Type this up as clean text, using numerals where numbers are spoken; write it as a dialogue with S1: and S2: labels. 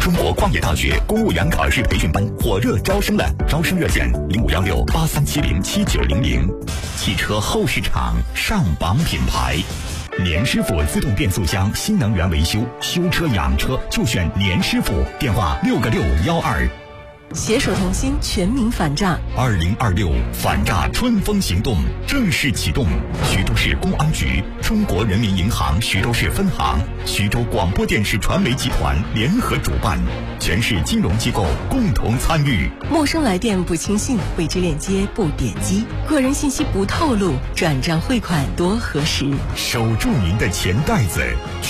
S1: 中国矿业大学公务员考试培训班火热招生了，招生热线051683707900。汽车后市场上榜品牌，年师傅自动变速箱新能源维修，修车养车就选年师傅，电话6个612。
S2: 携手同心，全民反诈。
S1: 2026反诈春风行动正式启动，徐州市公安局、中国人民银行徐州市分行、徐州广播电视传媒集团联合主办，全市金融机构共同参与。
S2: 陌生来电不轻信，未知链接不点击，个人信息不透露，转账汇款多核实。
S1: 守住您的钱袋子。